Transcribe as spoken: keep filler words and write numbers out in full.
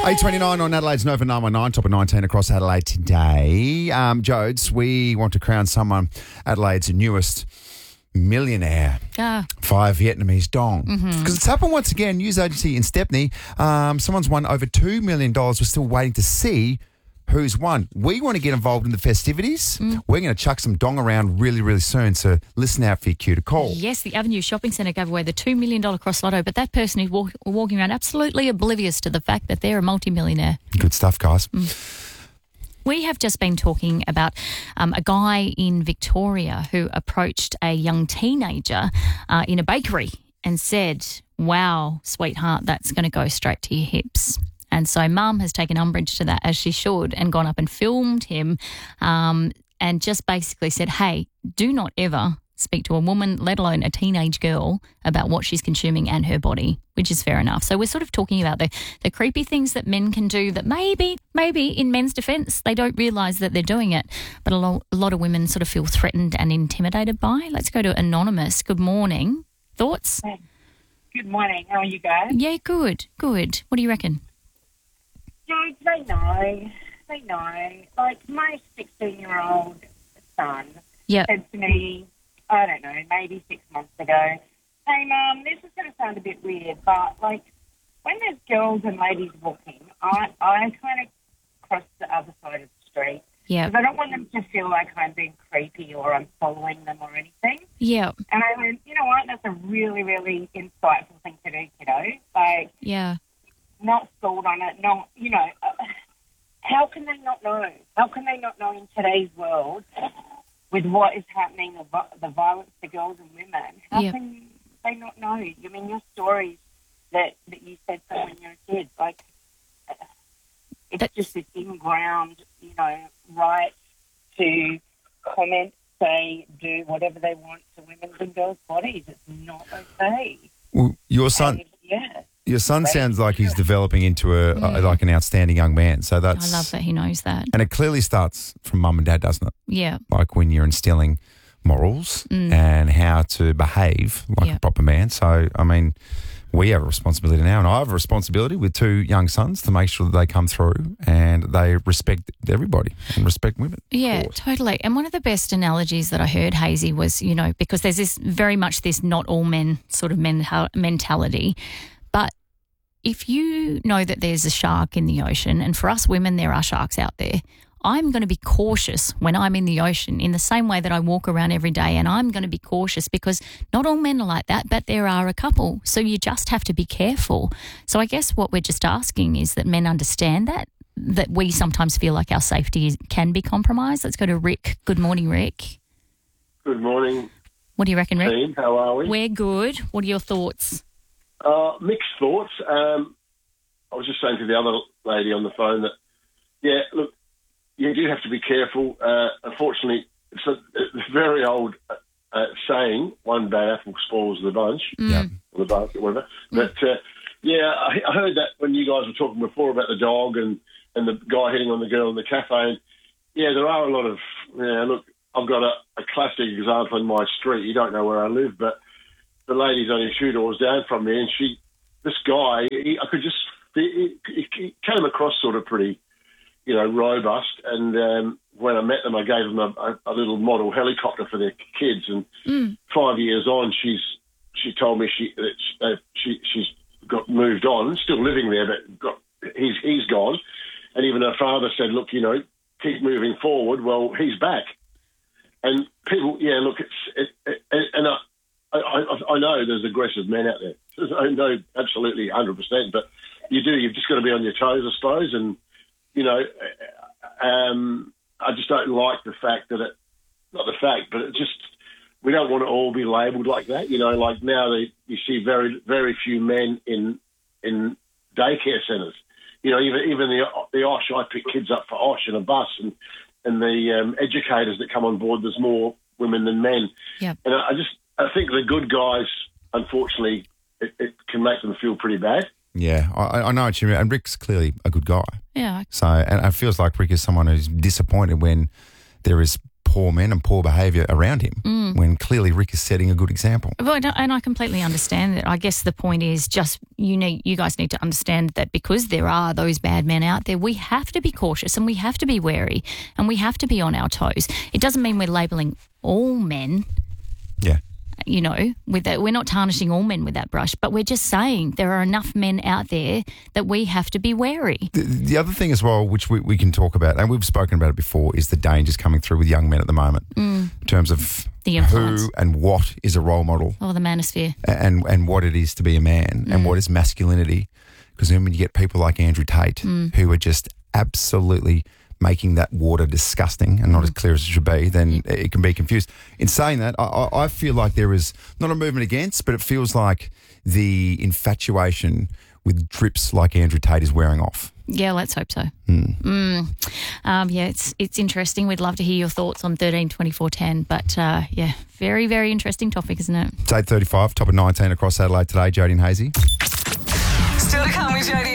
eight twenty-nine on Adelaide's Nova nine one nine, top of nineteen across Adelaide today. Um, Jodes, we want to crown someone Adelaide's newest millionaire Ah. via Vietnamese dong. Because Mm-hmm. it's happened once again. News agency in Stepney, um, someone's won over two million dollars. We're still waiting to see who's won. We want to get involved in the festivities. Mm. We're going to chuck some dong around really, really soon. So listen out for your cue to call. Yes, the Avenue Shopping Centre gave away the two million dollars cross lotto, but that person is walk, walking around absolutely oblivious to the fact that they're a multimillionaire. Good stuff, guys. We have just been talking about um, a guy in Victoria who approached a young teenager uh, in a bakery and said, wow, sweetheart, that's going to go straight to your hips. And so Mum has taken umbrage to that, as she should, and gone up and filmed him um, and just basically said, hey, do not ever speak to a woman, let alone a teenage girl, about what she's consuming and her body, which is fair enough. So we're sort of talking about the, the creepy things that men can do that maybe, maybe in men's defence, they don't realise that they're doing it, but a, lo- a lot of women sort of feel threatened and intimidated by. Let's go to Anonymous. Good morning. Thoughts? Good morning. How are you guys? Yeah, good, good. What do you reckon? Yeah, they know. They know. Like, my sixteen-year-old son Yeah. said to me, I don't know, maybe six months ago, hey, Mum, this is going to sound a bit weird, but, like, when there's girls and ladies walking, I, I kind of cross the other side of the street. Yeah. Because I don't want them to feel like I'm being creepy or I'm following them or anything. Yeah. And I went, you know what, that's a really, really insightful thing to do, kiddo. Like, Yeah. not schooled on it, not, you know, uh, how can they not know? How can they not know in today's world with what is happening, the, vi- the violence to girls and women? How Yeah. can they not know? I mean, your stories that, that you said to when you were a kid, like, uh, it's That- just this in-ground, you know, right to comment, say, do whatever they want to women's and girls' bodies. It's not okay. Well, your son... And, yeah. Your son sounds like he's developing into a, a like an outstanding young man. So that's I love that he knows that. and it clearly starts from mum and dad, doesn't it? Yeah. Like when you're instilling morals and how to behave like Yeah. a proper man. So I mean, we have a responsibility now, and I have a responsibility with two young sons to make sure that they come through and they respect everybody and respect women. of Yeah, course. totally. And one of the best analogies that I heard, Hazy, was, you know, because there's this very much this not all men sort of mental- mentality. But if you know that there's a shark in the ocean, and for us women, there are sharks out there, I'm going to be cautious when I'm in the ocean in the same way that I walk around every day, and I'm going to be cautious because not all men are like that, but there are a couple. So you just have to be careful. So I guess what we're just asking is that men understand that, that we sometimes feel like our safety is, can be compromised. Let's go to Rick. Good morning, Rick. Good morning, What do you reckon, Rick? team. How are we? We're good. What are your thoughts? Uh, mixed thoughts. Um, I was just saying to the other lady on the phone that, yeah, look, you do have to be careful. Uh, unfortunately, it's a, a very old uh, uh, saying, one bad apple spoils the bunch, Yeah. or the basket, whatever. But, uh, yeah, I, I heard that when you guys were talking before about the dog and, and the guy hitting on the girl in the cafe. And, yeah, there are a lot of, yeah, look, I've got a, a classic example in my street. You don't know where I live, but the lady's only two doors down from me, and she, this guy, he, I could just, he, he, he came across sort of pretty, you know, robust. And um, when I met them, I gave them a, a, a little model helicopter for their kids. And Mm. five years on, she's she told me she that she, uh, she she's got moved on, still living there, but got he's he's gone. And even her father said, look, you know, keep moving forward. Well, he's back. And people, yeah, look, it's it, it, and I. I, I, I know there's aggressive men out there. I know absolutely one hundred percent, but you do. You've just got to be on your toes, I suppose. And, you know, um, I just don't like the fact that it, not the fact, but it just, we don't want to all be labelled like that. You know, like now they, you see very, very few men in in daycare centres. You know, even even the the Osh, I pick kids up for Osh in a bus, and, and the um, educators that come on board, there's more women than men. Yep. And I, I just, I think the good guys, unfortunately, it, it can make them feel pretty bad. Yeah, I, I know what you mean. And Rick's clearly a good guy. Yeah. So, and it feels like Rick is someone who's disappointed when there is poor men and poor behaviour around him Mm. when clearly Rick is setting a good example. Well, and I completely understand that. I guess the point is just you need, you guys need to understand that because there are those bad men out there, we have to be cautious and we have to be wary and we have to be on our toes. It doesn't mean we're labelling all men. Yeah. You know, with that, we're not tarnishing all men with that brush, but we're just saying there are enough men out there that we have to be wary. The, the other thing as well, which we, we can talk about, and we've spoken about it before, is the dangers coming through with young men at the moment Mm. in terms of The influence. who and what is a role model Or the manosphere. and, and what it is to be a man and what is masculinity. Because then when you get people like Andrew Tate who are just absolutely making that water disgusting and not as clear as it should be, then it can be confused. In saying that, I, I I feel like there is not a movement against, but it feels like the infatuation with drips like Andrew Tate is wearing off. Yeah, let's hope so. Mm. Mm. Um, yeah, it's it's interesting. We'd love to hear your thoughts on thirteen twenty-four ten, but uh, yeah, very, very interesting topic, isn't it? It's eight thirty-five, top of nineteen across Adelaide today, Jodie and Hazy. Still to come with Jodie